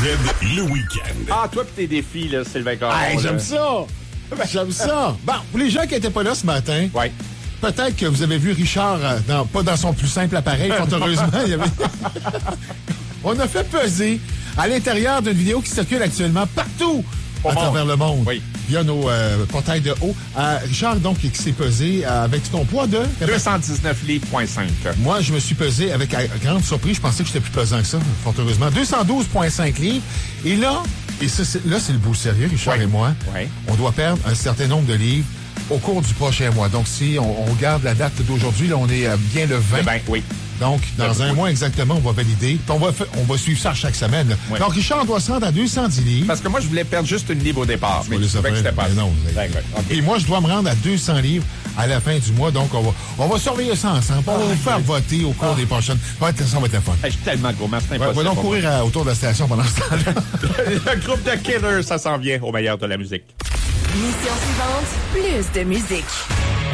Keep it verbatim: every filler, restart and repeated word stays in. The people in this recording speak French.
Z, le week-end. Ah, toi pis tes défis, là, Sylvain Caron. Hey, j'aime ça! J'aime ça! Bon, pour les gens qui n'étaient pas là ce matin, Ouais. peut-être que vous avez vu Richard, euh, dans, pas dans son plus simple appareil, fort heureusement. Il y avait... On a fait peser à l'intérieur d'une vidéo qui circule actuellement partout Au à monde. travers le monde. Oui. Via nos euh, portails de haut. Euh, Richard, donc, qui s'est pesé euh, avec ton poids de... deux cent dix-neuf livres, point cinq. Moi, je me suis pesé avec euh, grande surprise. Je pensais que j'étais plus pesant que ça, fort heureusement. deux cent douze virgule cinq livres. Et là, et ça, c'est, là, c'est le bout sérieux, Richard Oui. et moi. Oui. On doit perdre un certain nombre de livres au cours du prochain mois. Donc, si on, on regarde la date d'aujourd'hui, là, on est euh, bien le vingt. Eh ben, oui. Donc, dans Le- un oui. mois exactement, on va valider. Puis on va, fa- on va suivre ça chaque semaine. là. Oui. Donc, Richard doit se rendre à deux cent dix livres. Parce que moi, je voulais perdre juste une livre au départ. Mais Pas je les savais que affaires. c'était pas Mais non, vous avez- D'accord, OK. Et moi, je dois me rendre à deux cents livres à la fin du mois. Donc, on va, on va surveiller ça ensemble. On va vous faire voter au cours des prochaines. Ça va être, ça va être le fun. Hey, je suis tellement gourmand, c'est Ouais, impossible. va donc pour moi. courir à- autour de la station pendant ce temps-là. Le groupe de Killers, ça s'en vient au meilleur de la musique. Mission suivante, plus de musique.